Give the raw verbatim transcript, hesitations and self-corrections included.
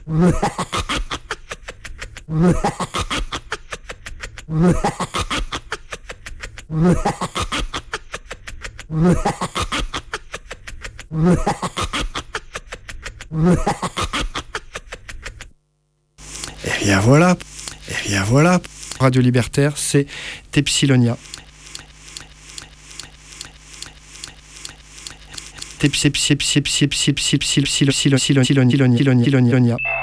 Et bien voilà, et bien voilà. Radio Libertaire, c'est Tepsilonia. Tepsilonia.